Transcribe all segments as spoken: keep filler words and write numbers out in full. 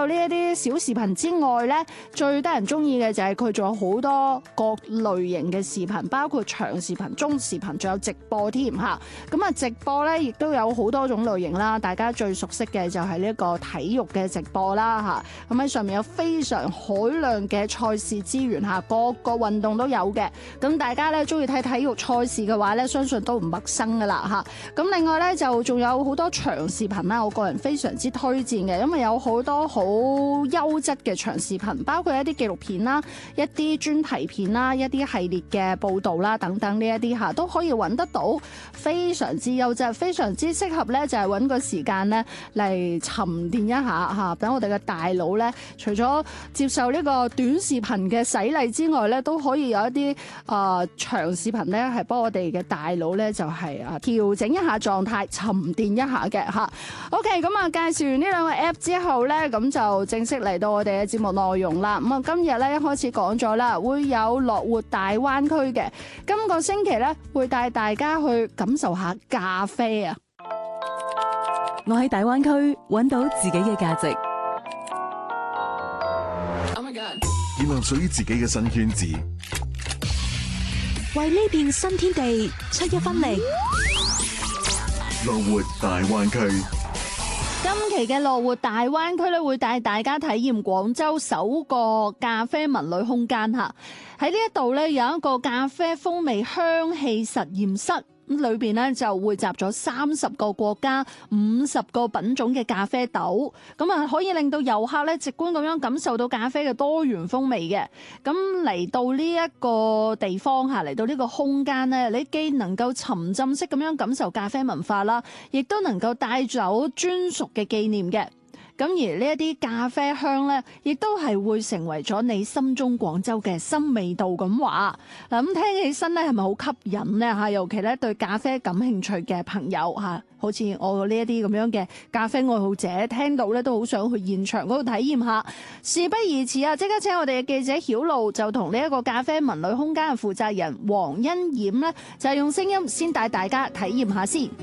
有呢一啲小視頻之外咧，最得人中意嘅就係佢仲有好多各類型嘅視頻，包括長視頻、中視頻，仲有直播添嚇。咁啊，直播咧亦都有好多種類型啦。大家最熟悉嘅就係呢一個體育嘅直播啦嚇。咁喺上面有非常海量嘅賽事資源嚇，各個運動都有嘅。咁大家咧中意睇體育賽事嘅話咧，相信都唔陌生噶啦嚇。咁另外咧就仲有好多長視頻啦，我個人非常之推薦嘅，因為有好多好優質嘅長視頻，包括一啲紀錄片啦、一啲專題片啦、一啲系列嘅報導啦等等呢一啲嚇都可以揾得到，非常之優質，非常之適合咧就係揾個時間咧嚟沉澱一下嚇，等我哋嘅大腦咧，除咗接受呢個短視頻嘅洗禮之外咧，都可以有一啲啊、呃、長視頻咧係幫我哋嘅大腦咧就係啊調整一下狀態，沉澱一下嘅嚇。OK， 咁啊介紹完呢兩個 app 之後咧，咁就正式嚟到我哋嘅節目內容啦。咁啊今日咧一開始講咗啦，會有樂活大灣區嘅，今個星期咧會帶大家去感受下咖啡啊！ 我喺大灣區揾到自己嘅價值， 建立屬於自己嘅新圈子， 為呢片新天地出一分力。 樂活大灣區。 今期嘅樂活大灣區咧，會帶大家體驗廣州首個咖啡文旅空間嚇。喺呢一度咧有一個咖啡風味香氣實驗室。咁裏邊咧就匯集咗三十個國家、五十個品種嘅咖啡豆，咁啊可以令到遊客咧直觀咁樣感受到咖啡嘅多元風味嘅。咁嚟到呢一個地方嚇，嚟到呢個空間咧，你既能夠沉浸式咁樣感受咖啡文化啦，亦都能夠帶走專屬嘅紀念嘅。咁而呢一啲咖啡香咧，亦都係會成為咗你心中廣州嘅新味道咁話。嗱，咁聽起身咧係咪好吸引咧嚇？尤其咧對咖啡感興趣嘅朋友嚇，好似我呢一啲咁樣嘅咖啡愛好者，聽到咧都好想去現場嗰度體驗下。事不宜遲啊，即刻請我哋嘅記者曉露就同呢一個咖啡文旅空間嘅負責人黃欣冉咧，就係用聲音先帶大家體驗下先。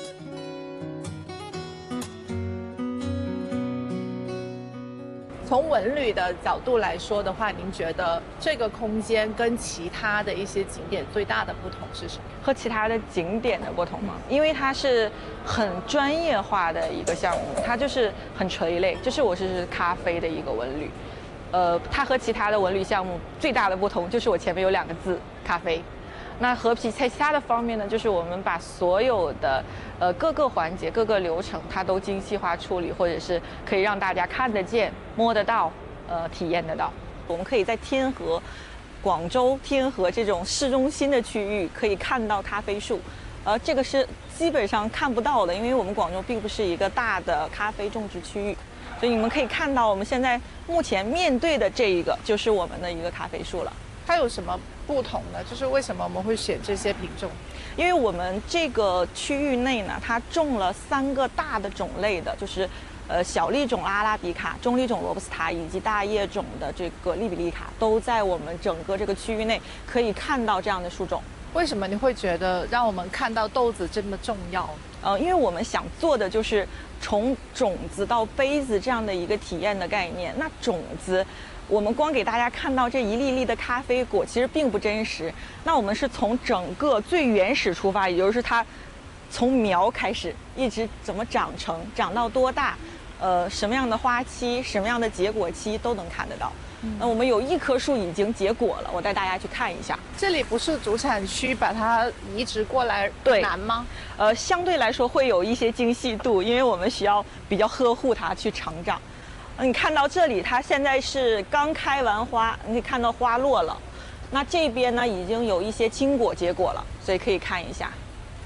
從文旅的角度來說的話，您覺得這個空間跟其他的一些景點最大的不同是什麼？ 和其他的景點的不同嗎？因為它是很專業化的一個項目，它就是很垂類，就是我是咖啡的一個文旅。呃，它和其他的文旅項目最大的不同就是我前面有兩個字咖啡。那和其在其他的方面呢，就是我們把所有的呃各個環節、各個流程，它都精細化處理，或者是可以讓大家看得見、摸得到、呃體驗得到。我們可以在天河、廣州天河這種市中心的區域可以看到咖啡樹，呃，這個是基本上看不到的，因為我們廣州並不是一個大的咖啡種植區域，所以你們可以看到我們現在目前面對的這一個就是我們的一個咖啡樹了。 它有什麼不同呢？就是為什麼我們會選這些品種？ 因為我們這個區域內呢，它種了三個大的種類的，就是呃小粒種阿拉比卡、中粒種羅布斯塔以及大葉種的這個利比利卡，都在我們整個這個區域內可以看到這樣的樹種。 為什麼你會覺得讓我們看到豆子這麼重要？ 呃，因為我們想做的就是從種子到杯子這樣的一個體驗的概念。那種子，我們光給大家看到這一粒粒的咖啡果，其實並不真實。那我們是從整個最原始出發，也就是它從苗開始，一直怎麼長成，長到多大，呃，什麼樣的花期，什麼樣的結果期都能看得到。那我們有一棵樹已經結果了，我帶大家去看一下。 這裡不是主產區，把它移植過來難嗎？ 呃，相對來說會有一些精細度，因為我們需要比較呵護它去成長。你看到這裡，它現在是剛開完花，你可以看到花落了。那這邊呢，已經有一些青果結果了，所以可以看一下。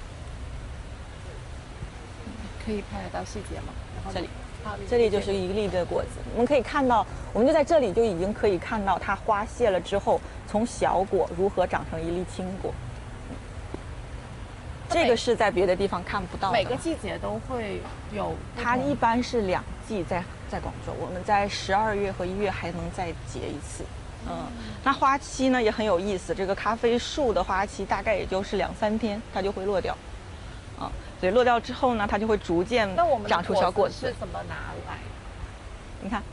可以拍得到細節嗎？然後這裡。這裡就是一粒的果子，我們可以看到，我們就在這裡就已經可以看到它花謝了之後，從小果如何長成一粒青果。這個是在別的地方看不到的。 每個季節都會有， 它一般是兩季在在廣州，我們在十二月和一月還能再結一次。嗯，那花期呢也很有意思，這個咖啡樹的花期大概也就是兩三天，它就會落掉。啊，所以落掉之後呢，它就會逐漸長出小果子。 是怎麼拿來？ 你看。